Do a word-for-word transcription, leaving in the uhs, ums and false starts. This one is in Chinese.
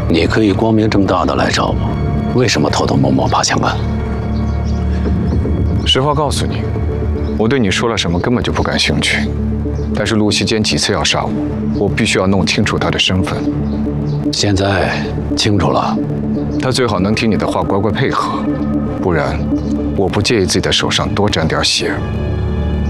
你可以光明正大的来找我，为什么偷偷摸摸爬墙干？ 实话告诉你，我对你说了什么根本就不感兴趣。但是陆西坚几次要杀我，我必须要弄清楚他的身份。 现在清楚了。 他最好能听你的话，乖乖配合，不然我不介意自己的手上多沾点血。